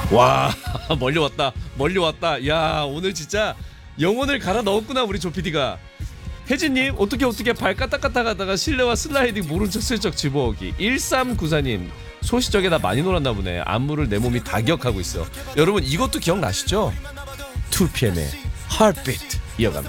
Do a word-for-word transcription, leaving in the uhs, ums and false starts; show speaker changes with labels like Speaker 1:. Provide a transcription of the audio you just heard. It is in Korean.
Speaker 1: 와 멀리 왔다 멀리 왔다. 야 오늘 진짜 영혼을 갈아 넣었구나 우리 조피디가. 혜진님 어떻게 어떻게 발 까딱까딱 하다가 실내와 슬라이딩 모른 척 슬쩍 집어오기. 일삼구사님 소시적에 나 많이 놀았나 보네. 안무를 내 몸이 다 기억하고 있어. 여러분 이것도 기억나시죠? 투피엠의 Heartbeat 이어갑니다.